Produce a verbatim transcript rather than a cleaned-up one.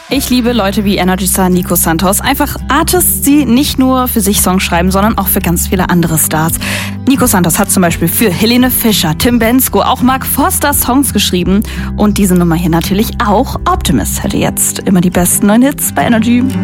Ich liebe Leute wie Energy-Star Nico Santos. Einfach Artists, die nicht nur für sich Songs schreiben, sondern auch für ganz viele andere Stars. Nico Santos hat zum Beispiel für Helene Fischer, Tim Bendzko, auch Mark Forster Songs geschrieben. Und diese Nummer hier natürlich auch. Optimist hätte jetzt immer die besten neuen Hits bei Energy.